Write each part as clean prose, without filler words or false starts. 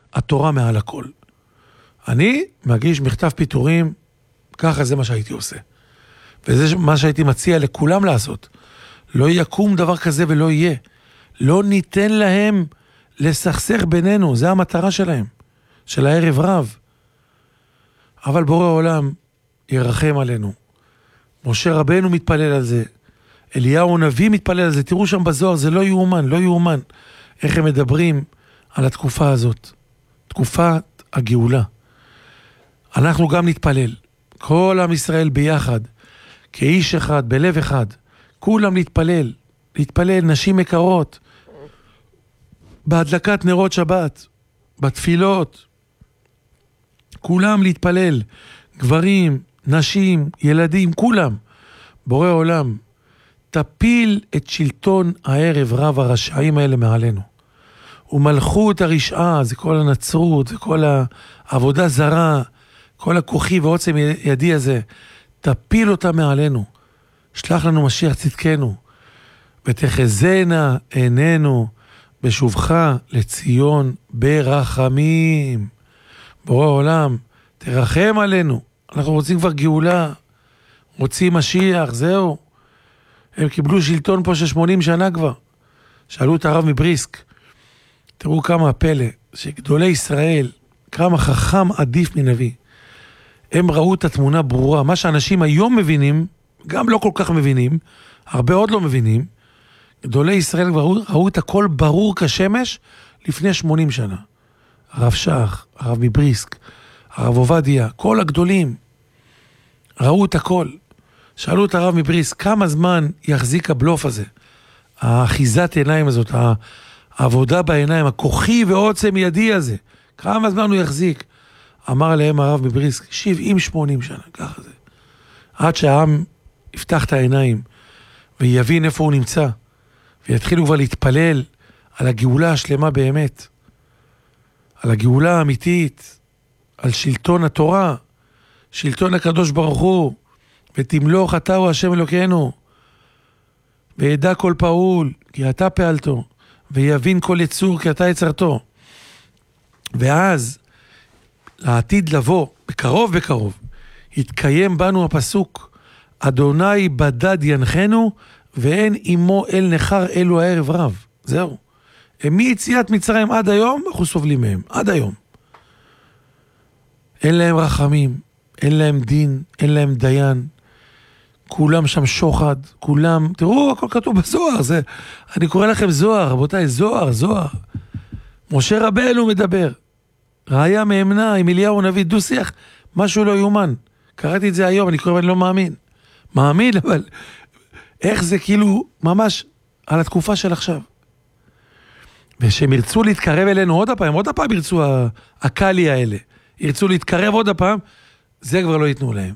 התורה מעל הכל. אני מגיש מכתב פיטורים, ככה זה מה שהייתי עושה. וזה מה שהייתי מציע לכולם לעשות. לא יקום דבר כזה ולא יהיה. לא ניתן להם לסכסך בינינו, זה המטרה שלהם, של הערב רב. אבל בורא העולם ירחם עלינו. משה רבנו מתפלל על זה, אליהו הנביא מתפלל על זה, תראו שם בזוהר, זה לא יאומן, לא יאומן. איך הם מדברים על התקופה הזאת, תקופת הגאולה. אנחנו גם נתפלל, כל עם ישראל ביחד, כאיש אחד, בלב אחד, כולם להתפלל, נשים יקרות, בהדלקת נרות שבת, בתפילות, כולם להתפלל, גברים, נשים, ילדים, כולם. בורא עולם, תפיל את שלטון הערב רב הרשעים האלה מעלינו. ומלכות הרשעה, זה כל הנצרות, זה כל העבודה זרה, כל הכוחי ועוצם ידי הזה, תפיל אותה מעלינו. שלח לנו משיח צדקנו, ותחזינה עינינו בשובך לציון ברחמים. בורא עולם, תרחם עלינו. אנחנו רוצים כבר גאולה, רוצים משיח, זהו. הם קיבלו שלטון פה של 80 שנה כבר. שאלו את הרב מבריסק, תראו כמה הפלא, שגדולי ישראל, כמה חכם עדיף מנביא. הם ראו את התמונה ברורה, מה שאנשים היום מבינים, גם לא כל כך מבינים, הרבה עוד לא מבינים, גדולי ישראל כבר ראו את הכל ברור כשמש לפני 80 שנה. הרב שח, הרב מבריסק, הרב עובדיה, כל הגדולים, ראו את הכל. שאלו את הרב מבריסק, כמה זמן יחזיק הבלוף הזה? האחיזת עיניים הזאת, העבודה בעיניים, הכוחי ועוצם ידי הזה, כמה זמן הוא יחזיק? אמר להם הרב מבריסק, 70-80 שנה, ככה זה. עד שהעם יפתח את העיניים, ויבין איפה הוא נמצא, ויתחילו כבר להתפלל על הגאולה השלמה באמת, על הגאולה האמיתית, על שלטון התורה, שלטון הקדוש ברוך הוא, ותמלוך אתה הוא השם אלוקינו, וידע כל פעול, כי אתה פעלתו, ויבין כל יצור, כי אתה יצרתו. ואז, לעתיד לבוא, בקרוב, יתקיים בנו הפסוק, אדוני בדד ינחנו, ואין עמו אל נחר אלו הערב רב. זהו. מיציאת מצרים עד היום, אנחנו סובלים מהם, עד היום. אין להם רחמים, אין להם דין, אין להם דיין, כולם שם שוחד, כולם, תראו, הכל כתוב בזוהר, זה, אני קורא לכם זוהר, רבותיי, זוהר. משה רבנו מדבר, ראיה מאמנה עם אליהו הנביא, דו שיח, משהו לא יאומן. קראתי את זה היום, אני קורא ואני לא מאמין. מאמין, אבל איך זה כאילו ממש על התקופה של עכשיו. ושהם ירצו להתקרב אלינו עוד הפעם ירצו הקלי האלה, ירצו להתקרב עוד הפעם, זה כבר לא ייתנו להם,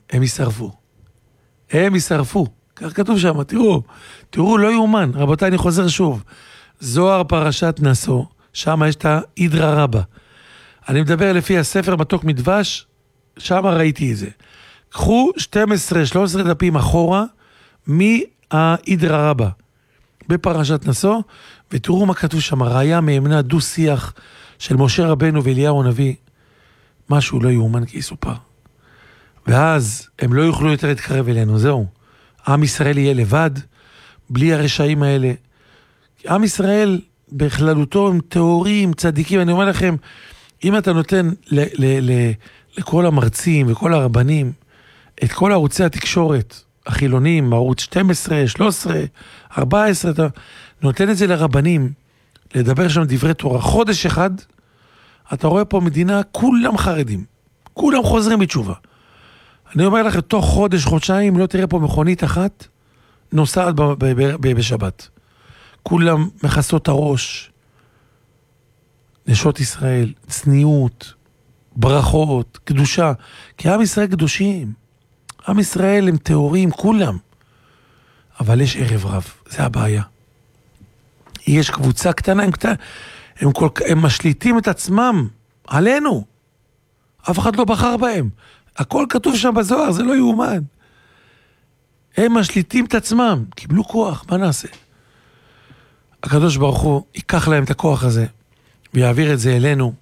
הם ישרפו. כך כתוב שם, תראו, לא יאומן. רבותיי, אני חוזר שוב. זוהר פרשת נשוא, שם יש את ההידרא רבה. אני מדבר לפי הספר מתוק מדבש, שם ראיתי את זה. קחו 12-13 דפים אחורה מההידרא רבה, בפרשת נשוא, ותראו מה כתוב שם, ראיה מאמנה דו שיח של משה רבנו ואליהו הנביא, משהו לא יאומן כי יסופר. ואז הם לא יוכלו יותר להתקרב אלינו, זהו. עם ישראל יהיה לבד, בלי הרשעים האלה. עם ישראל בכללותו הם טהורים, צדיקים. אני אומר לכם, אם אתה נותן לכל המרצים וכל הרבנים, את כל ערוצי התקשורת, החילונים, ערוץ 12, 13, 14, אתה נותן את זה לרבנים, לדבר שם דברי תורה. חודש אחד, אתה רואה פה מדינה, כולם חרדים, כולם חוזרים בתשובה. אני אומר לך, תוך חודש-חודשיים לא תראה פה מכונית אחת נוסעת בשבת. כולם מכסות הראש, נשות ישראל, צניעות, ברכות, קדושה. כי עם ישראל קדושים. עם ישראל הם טהורים, כולם. אבל יש ערב רב, זה הבעיה. יש קבוצה קטנה, הם משליטים את עצמם עלינו. אף אחד לא בחר בהם. הכל כתוב שם בזוהר, זה לא יאומן. הם משליטים את עצמם, קיבלו כוח, מה נעשה? הקדוש ברוך הוא ייקח להם את הכוח הזה, ויעביר את זה אלינו,